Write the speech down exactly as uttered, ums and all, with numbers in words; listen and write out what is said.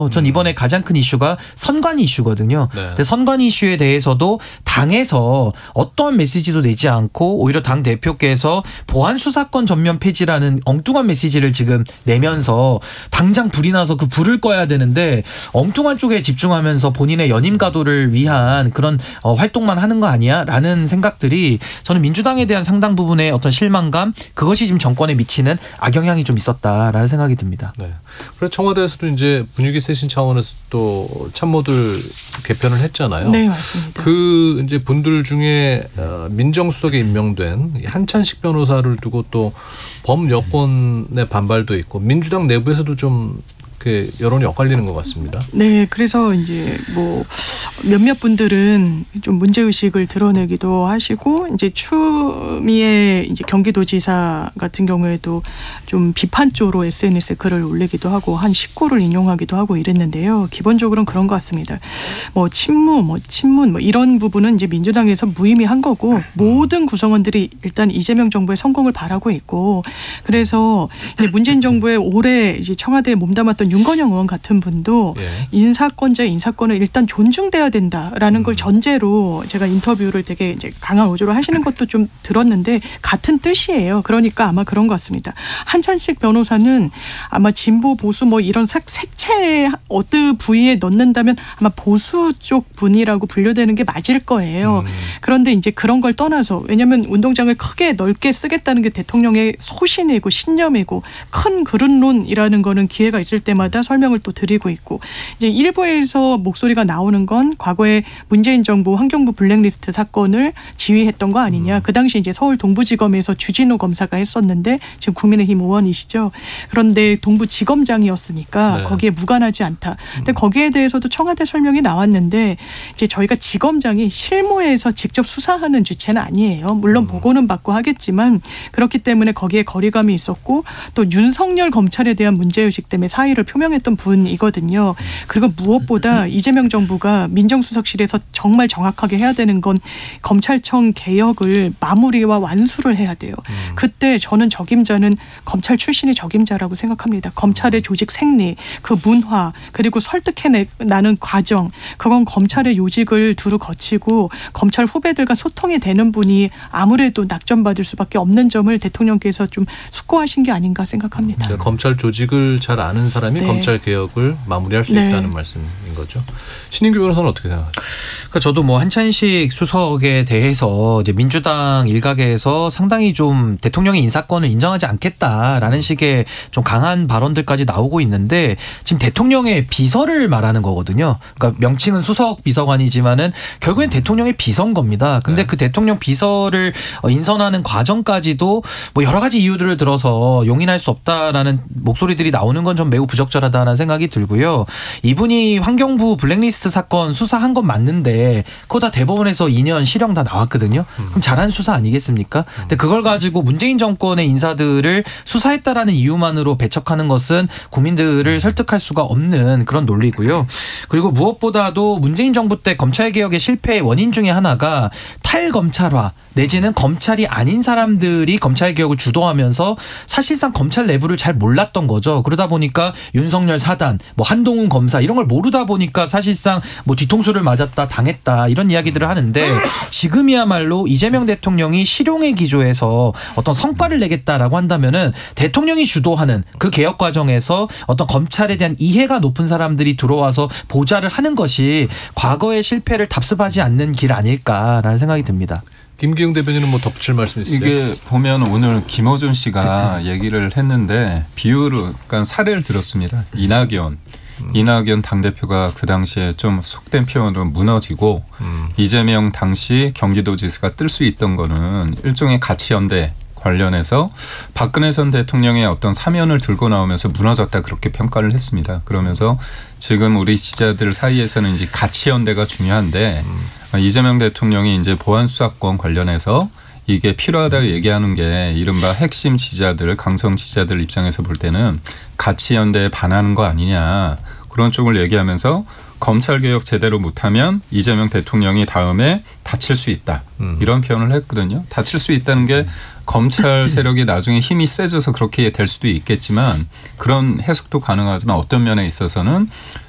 전 이번에 가장 큰 이슈가 선관 이슈거든요. 네. 근데 선관 이슈에 대해서도 당에서 어떠한 메시지도 내지 않고 오히려 당 대표께서 보안 수사권 전면 폐지라는 엉뚱한 메시지를 지금 내면서 당장 불이 나서 그 불을 꺼야 되는데 엉뚱한 쪽에 집중하면서 본인의 연임 가도를 위한 그런 어, 활동만 하는 거 아니야? 라는 생각들이 저는 민주당에 대한 상당 부분의 어떤 실망감, 그것이 지금 정권에 미치는 악영향이 좀 있었다라는 생각이 듭니다. 네. 그래서 청와대에서도 이제 분위기 세신 차원에서 또 참모들 개편을 했잖아요. 네, 맞습니다. 그 이제 분들 중에 민정수석에 임명된 한찬식 변호사를 두고 또 범여권의 반발도 있고 민주당 내부에서도 좀 그 여론이 엇갈리는 것 같습니다. 네, 그래서 이제 뭐 몇몇 분들은 좀 문제 의식을 드러내기도 하시고 이제 추미애 이제 경기도지사 같은 경우에도 좀 비판조로 에스엔에스에 글을 올리기도 하고 한 식구를 인용하기도 하고 이랬는데요. 기본적으로는 그런 것 같습니다. 뭐 친무, 뭐 친문, 뭐 이런 부분은 이제 민주당에서 무의미한 거고 모든 구성원들이 일단 이재명 정부의 성공을 바라고 있고 그래서 이제 문재인 정부의 올해 이제 청와대에 몸담았던 윤건영 의원 같은 분도 예. 인사권자 인사권은 일단 존중돼야 된다라는 걸 전제로 제가 인터뷰를 되게 이제 강한 어조로 하시는 것도 좀 들었는데 같은 뜻이에요. 그러니까 아마 그런 것 같습니다. 한찬식 변호사는 아마 진보 보수 뭐 이런 색, 색채 어느 부위에 넣는다면 아마 보수 쪽 분이라고 분류되는 게 맞을 거예요. 음. 그런데 이제 그런 걸 떠나서 왜냐하면 운동장을 크게 넓게 쓰겠다는 게 대통령의 소신이고 신념이고 큰 그릇론이라는 거는 기회가 있을 때마다 설명을 또 드리고 있고 이제 일부에서 목소리가 나오는 건 과거에 문재인 정부 환경부 블랙리스트 사건을 지휘했던 거 아니냐. 음. 그 당시 이제 서울 동부지검에서 주진우 검사가 했었는데 지금 국민의힘 의원이시죠. 그런데 동부지검장이었으니까 네. 거기에 무관하지 않다. 근데 거기에 대해서도 청와대 설명이 나왔는데 이제 저희가 지검장이 실무에서 직접 수사하는 주체는 아니에요. 물론 음. 보고는 받고 하겠지만 그렇기 때문에 거기에 거리감이 있었고 또 윤석열 검찰에 대한 문제의식 때문에 사의를 표명했던 분이거든요. 그리고 무엇보다 이재명 정부가 민정수석실에서 정말 정확하게 해야 되는 건 검찰청 개혁을 마무리와 완수를 해야 돼요. 음. 그때 저는 적임자는 검찰 출신이 적임자라고 생각합니다. 검찰의 조직 생리, 그 문화, 그리고 설득해나는 과정, 그건 검찰의 요직을 두루 거치고 검찰 후배들과 소통이 되는 분이 아무래도 낙점받을 수밖에 없는 점을 대통령께서 좀 숙고하신 게 아닌가 생각합니다. 그러니까 검찰 조직을 잘 아는 사람이 네. 검찰 개혁을 마무리할 수 네. 있다는 말씀인 거죠. 신인규 변호사는 어떻게 생각하세요? 그러니까 저도 뭐 한찬식 수석에 대해서 이제 민주당 일각에서 상당히 좀 대통령의 인사권을 인정하지 않겠다라는 식의 좀 강한 발언들까지 나오고 있는데 지금 대통령의 비서를 말하는 거거든요. 그러니까 명칭은 수석 비서관이지만은 결국엔 대통령의 비서인 겁니다. 근데 네. 그 대통령 비서를 인선하는 과정까지도 뭐 여러 가지 이유들을 들어서 용인할 수 없다라는 목소리들이 나오는 건 좀 매우 부적절하다는 생각이 들고요. 이분이 환경부 블랙리스트 사건 수사한 건 맞는데 그거 다 대법원에서 이 년 실형 다 나왔거든요. 음. 그럼 잘한 수사 아니겠습니까? 음. 근데 그걸 가지고 문재인 정권의 인사들을 수사했다라는 이유만으로 배척하는 것은 국민들을 설득할 수가 없는 그런 논리고요. 그리고 무엇보다도 문재인 정부 때 검찰개혁의 실패의 원인 중에 하나가 탈검찰화 내지는 검찰이 아닌 사람들이 검찰개혁을 주도하면서 사실상 검찰 내부를 잘 몰랐던 거죠. 그러다 보니까 윤석열 사단, 뭐 한동훈 검사 이런 걸 모르다 보니까 사실상 뭐 뒤통수를 맞았다 당했다 이런 이야기들을 하는데 지금이야말로 이재명 대통령이 실용의 기조에서 어떤 성과를 내겠다라고 한다면은 대통령이 주도하는 그 개혁 과정에서 어떤 검찰에 대한 이해가 높은 사람들이 들어와서 보좌를 하는 것이 과거의 실패를 답습하지 않는 길 아닐까라는 생각이 듭니다. 김기웅 대변인은 뭐 덧붙일 말씀 있으세요? 이게 보면 오늘 김어준 씨가 얘기를 했는데 비유를 그러니까 사례를 들었습니다. 이낙연. 음. 이낙연 당대표가 그 당시에 좀 속된 표현으로 무너지고 음. 이재명 당시 경기도지사가 뜰 수 있던 거는 일종의 가치연대 관련해서 박근혜 전 대통령의 어떤 사면을 들고 나오면서 무너졌다 그렇게 평가를 했습니다. 그러면서 지금 우리 지지자들 사이에서는 이제 가치연대가 중요한데 음. 이재명 대통령이 이제 보안수사권 관련해서 이게 필요하다고 얘기하는 게 이른바 핵심 지지자들, 강성 지지자들 입장에서 볼 때는 가치연대에 반하는 거 아니냐 그런 쪽을 얘기하면서 검찰개혁 제대로 못하면 이재명 대통령이 다음에 다칠 수 있다. 음. 이런 표현을 했거든요. 다칠 수 있다는 게 검찰 세력이 나중에 힘이 세져서 그렇게 될 수도 있겠지만 그런 해석도 가능하지만 어떤 면에 있어서는